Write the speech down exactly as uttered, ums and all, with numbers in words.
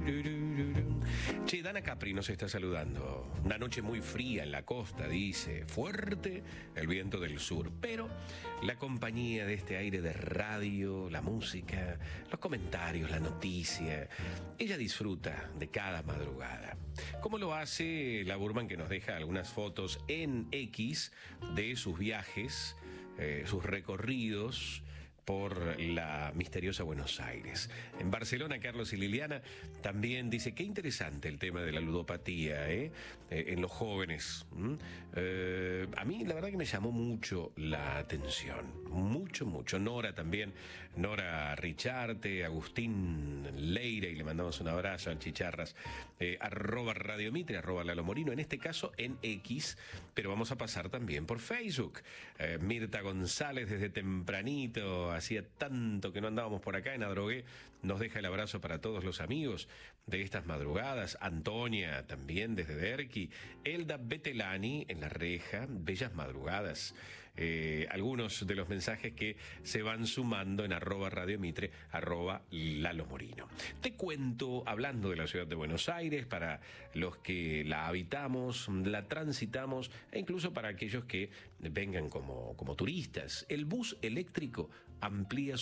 Che, Dana Capri nos está saludando. Una noche muy fría en la costa, dice. Fuerte el viento del sur. Pero la compañía de este aire de radio, la música, los comentarios, la noticia. Ella disfruta de cada madrugada. ¿Cómo lo hace la Burman, que nos deja algunas fotos en X de sus viajes, eh, sus recorridos por la misteriosa Buenos Aires? En Barcelona, Carlos y Liliana también dice, qué interesante el tema de la ludopatía, ¿eh? Eh, en los jóvenes. ¿Mm? Eh, a mí la verdad que me llamó mucho la atención, mucho, mucho. Nora también, Nora Richarte, Agustín Leira, y le mandamos un abrazo al Chicharras, eh, arroba Radio Mitre, arroba Lalo Morino, en este caso en X, pero vamos a pasar también por Facebook. Eh, Mirta González desde tempranito, hacía tanto que no andábamos por acá en Adrogué, nos deja el abrazo para todos los amigos de estas madrugadas. Antonia también desde Derqui, Elda Betelani en La Reja, bellas madrugadas. Eh, algunos de los mensajes que se van sumando en arroba Radio Mitre, arroba Lalo Morino. Te cuento, hablando de la ciudad de Buenos Aires, para los que la habitamos, la transitamos, e incluso para aquellos que vengan como, como turistas, el bus eléctrico amplía